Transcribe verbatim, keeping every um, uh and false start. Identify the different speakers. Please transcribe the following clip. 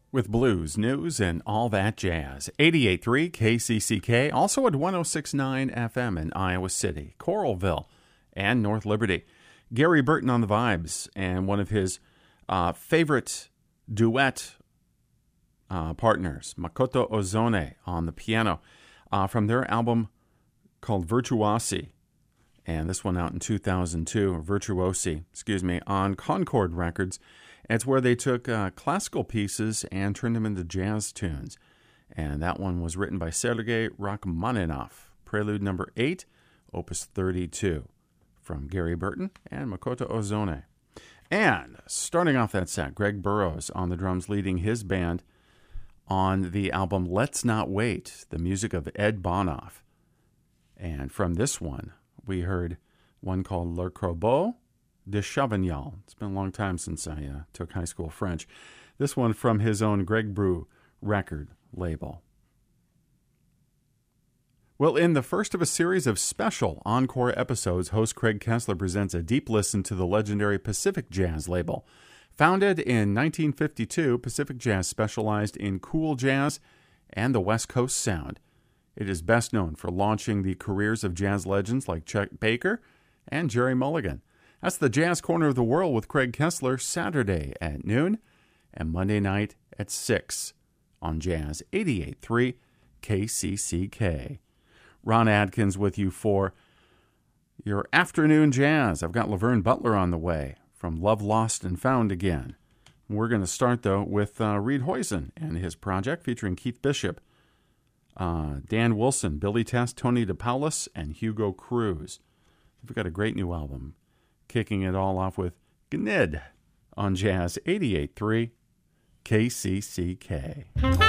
Speaker 1: with blues, news, and all that jazz. eighty-eight point three K C C K, also at one oh six point nine F M in Iowa City, Coralville, and North Liberty. Gary Burton on the vibes, and one of his uh, favorite duet uh, partners, Makoto Ozone, on the piano, uh, from their album called Virtuosi. And this one out in two thousand two, or Virtuosi, excuse me, on Concord Records. It's where they took uh, classical pieces and turned them into jazz tunes. And that one was written by Sergei Rachmaninoff. Prelude number eight, opus thirty-two, from Gary Burton and Makoto Ozone. And starting off that set, Greg Burrows on the drums leading his band on the album Let's Not Wait, the music of Ed Bonoff. And from this one, we heard one called Le Corbeau de Chavagnol. It's been a long time since I uh, took high school French. This one from his own Greg Brew record label. Well, in the first of a series of special encore episodes, host Craig Kessler presents a deep listen to the legendary Pacific Jazz label. Founded in nineteen fifty-two, Pacific Jazz specialized in cool jazz and the West Coast sound. It is best known for launching the careers of jazz legends like Chet Baker and Jerry Mulligan. That's the Jazz Corner of the World with Craig Kessler, Saturday at noon and Monday night at six on Jazz eighty-eight point three K C C K. Ron Adkins with you for your afternoon jazz. I've got Laverne Butler on the way from Love Lost and Found Again. We're going to start, though, with uh, Reed Hoysen and his project featuring Keith Bishop, uh, Dan Wilson, Billy Test, Tony DePaulis, and Hugo Cruz. We've got a great new album. Kicking it all off with Gnid on Jazz eighty-eight point three K C C K.